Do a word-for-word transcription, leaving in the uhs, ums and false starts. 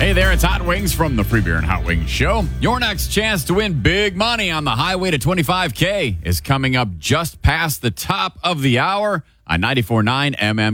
Hey there, it's Hot Wings from the Free Beer and Hot Wings Show. Your next chance to win big money on the highway to twenty-five K is coming up just past the top of the hour on ninety-four point nine M M.